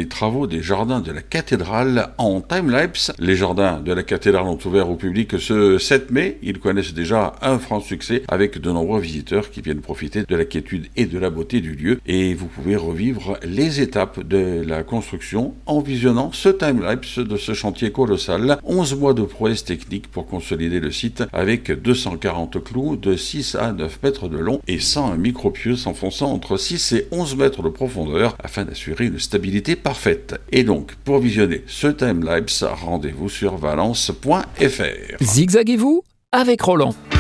les travaux des jardins de la cathédrale en timelapse. Les jardins de la cathédrale ont ouvert au public ce 7 mai. Ils connaissent déjà un franc succès avec de nombreux visiteurs qui viennent profiter de la quiétude et de la beauté du lieu. Et vous pouvez revivre les étapes de la construction en visionnant ce timelapse de ce chantier colossal. 11 mois de prouesse technique pour consolider le site avec 240 clous de 6 à 9 mètres de long et 101 micropieux s'enfonçant entre 6 et 11 mètres de profondeur afin d'assurer une stabilité parfaite. Et donc, pour visionner ce timelapse, rendez-vous sur valence.fr. Zigzaguez-vous avec Roland.